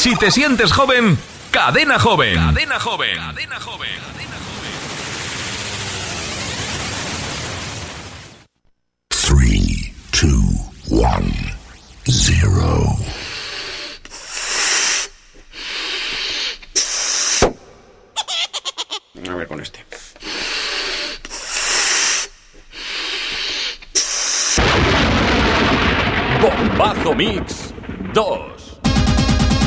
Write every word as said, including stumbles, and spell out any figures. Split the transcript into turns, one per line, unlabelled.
Si te sientes joven, Cadena Joven. Cadena Joven. Cadena Joven.
Three, two, one, zero.
A ver con este.
Bombazo Mix dos.